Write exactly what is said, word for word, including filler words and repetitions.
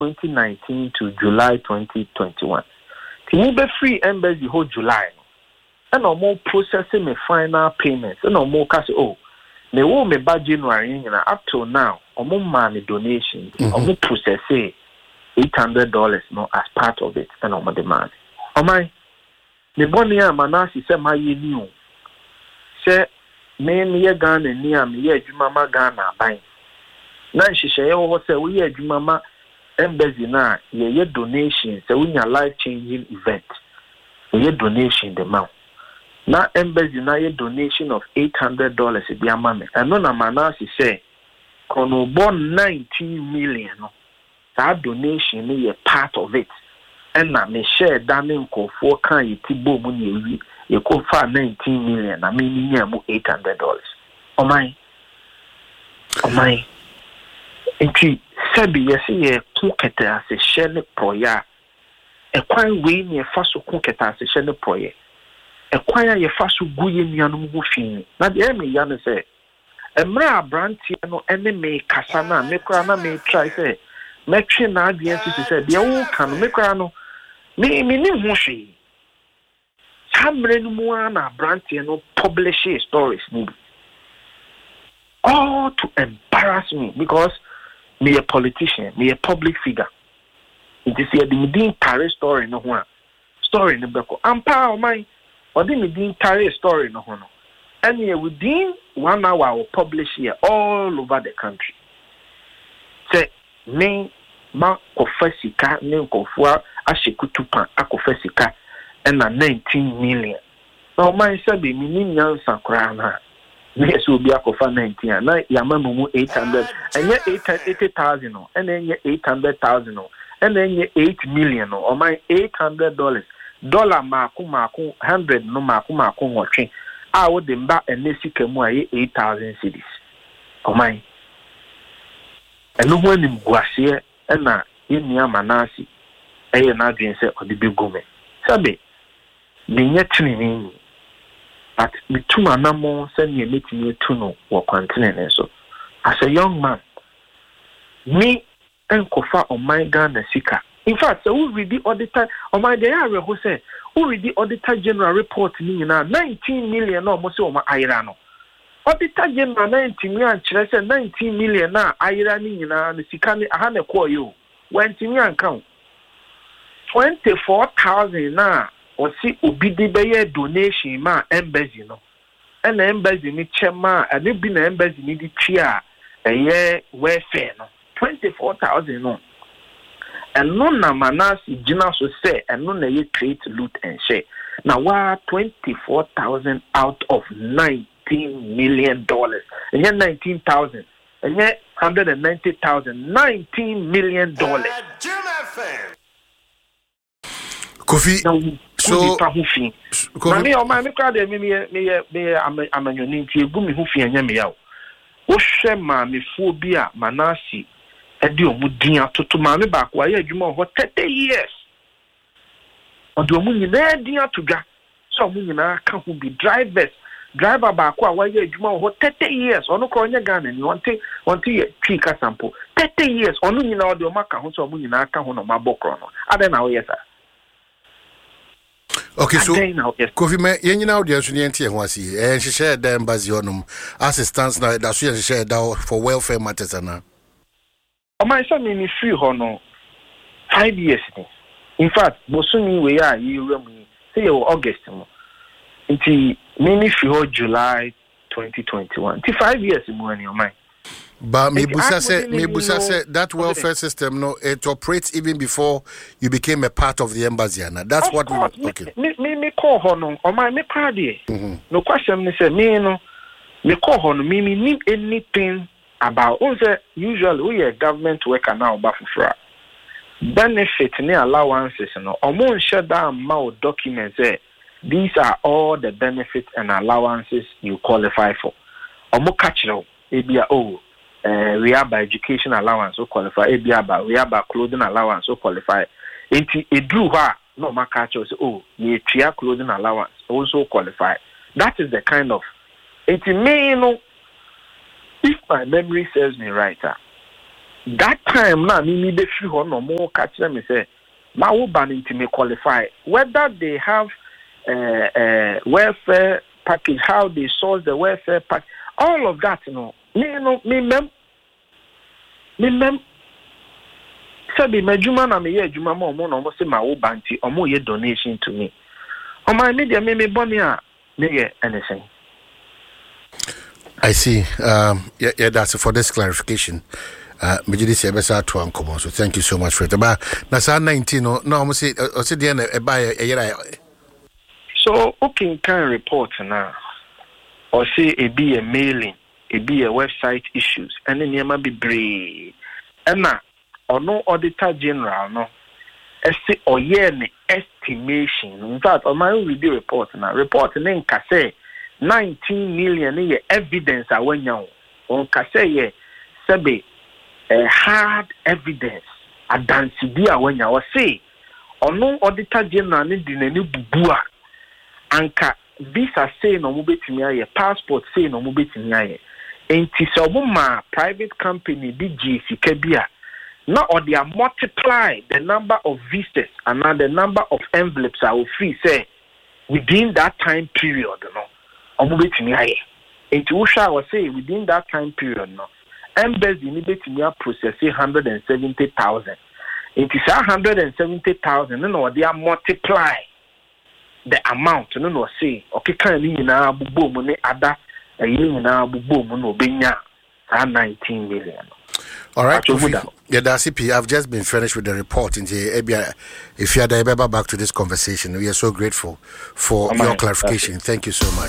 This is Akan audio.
twenty nineteen to July twenty twenty-one. Can be free embassy whole July? And no more processing my final payments. And no more cash. Oh, me wo me by January up till now. Or more money donation. Or more process eight hundred dollars no as part of it. And no more demand. Oh my, the money I'm anasi say my new. Say me me ye Ghana near me ye Jumama Ghana buying. Now she say oh say we ye Jumama embassy na ye ye donation. Say we a life changing event. We ye donation the amount. Na embassy na ye donation of eight hundred dollars e dia mame. And no na manasi say kono born nineteen million no. That donation is a part of it. And na me share damn ko for kan ye tibo mu ye ye ko fa nineteen million. I mean ye mu eight hundred dollars. Oh my, oh my. Enti sabi ye se ye kunkete ase share ne proya. E kwan we ne fa so kunkete ase share ne proye. E kwan ya ye fa so guye nuanom ho fin. Na de me ya ne se emra abrantie no ene me kasa na me kra na me try say metwe na adie nso say de wo kan me kra no me me ni ho hwe hamre no mu na abrantie no publish stories ni all to embarrass me because me a politician, me a public figure. It is here the medin carry story no ho story no beko ampa o man or the medin carry story no ho no. And here within one hour I will publish here all over the country. Say me ma kofasika ne nkofua ashekutupa akofasika and na nineteen million. Now my sabi me ni nyansa kra na. Me so bi akofa nineteen na yama mumu eight hundred and ye eighty thousand no and then ye eight hundred thousand no and then ye eight million no or my eight hundred dollars dollar maku maku hundred no maku maku nwotwe a wo de mba enesika mu aye eight thousand cedis. Oh my. Eno ho anim guase e na yenia manasi eye na adwen se ode begume. Sabe me nyetini at me two anamo se ne metimi tu no wo kwantene so. As a young man, me enkofa on my Ghana sika. In fact, so we read the auditor on my day are who say who read the auditor general report ni na nineteen million no mo se o ma ayira no. Auditor general nineteen million chere say nineteen million na ayira ni na ne sika ni aha na ko yo. Wantimi anka twenty-four thousand na o si obi de be donation ma embassy no. And the embassy ni chema and e bi na embassy ni di twa eye welfare no. twenty-four thousand no. And no na manasi jina so say and no na ye create loot and share. Now wa twenty-four thousand out of nineteen million dollars. And yet nineteen thousand. And yet one hundred ninety thousand. nineteen million dollars. Kofi. Now, so Kofi. Me o ma me crowd me me me me amanyoni nti egu me hu fi anya me yawo. Wo hwe ma me fu bi a manasi edi omu din atoto ma me ba kwa ye adwuma ho thirty years. Odi omu nyina din atodwa. So omu nyina ka ho bi drivers driver ba kwa wa ye adwuma ho thirty years. Ono ko onye Ghana ni wonte wonte twi ka sample thirty years. Ono nyina odi omu ka ho so omu nyina ka ho no mabokro no. Ade na wo ye sa. Okay, so Kofi me yenyina audience ni enti e ho asi eh hihye da embassy onum assistance na da so hihye da for welfare matters na. O my son me free ho no five years ni. In fact, bosumi we ya yiwura mu say August mo. Nti me ni free ho July twenty twenty-one. Nti five years mu ani o my. But me busa say me busa say that welfare system no it operates even before you became a part of the embassy and that's of what course, we okay. Me me me call ho no o my me cry there. No question me say me no me call ho no me me need anything about also usually we are government worker now ba fufura benefit ni allowances no omo share that amount documents say these are all the benefits and allowances you qualify for omo kachiro ebia oh uh, we have by education allowance so qualify ebia ba we have by clothing allowance so qualify enti edru ha no ma kachiro say oh ye tia clothing allowance also qualify. That is the kind of enti me no. If my memory serves me right, uh, that time na me me be free ho no mo catch them say ma wo ban into me qualify whether they have uh, uh, welfare package, how they source the welfare package, all of that, you know. Me, you know, me mem, me mem. Sabi me juma na me ye juma mo mo no mo say ma wo banti, o mo ye donation to me. O my media me me boni a me ye anything. I see. Um, yeah, yeah, that's for this clarification. Uh, so thank you so much for it. But na nineteen no no mo say o say dey na e buy e yera. So okay, can report now. Or say it be a mailing, it be a website issues, and then you might be brave. And now, or no auditor general, no, I say or yeah, estimation. In fact, on my own review report now, report name can say nineteen million year evidence. I went now on can say yeah, sabi a hard evidence. A dance dia when you was say or no auditor general need in any bubua anka. Visa say no mo betimi aye, passport say no mo betimi aye. Enti so mo ma private company bi G sika bia na or they multiply the number of visitors and the number of envelopes I will free say within that time period no o mo betimi aye. Enti wo sha was say within that time period no embassy ni betimi process one hundred seventy thousand. Enti say one hundred seventy thousand no or they multiply the amount no no say okay kan ni na bubo mu ne ada ayi na bubo mu no benya nineteen million. All right, yeah, that's it. I've just been finished with the report. In the if you are back to this conversation, we are so grateful for oh, your clarification. Thank you so much.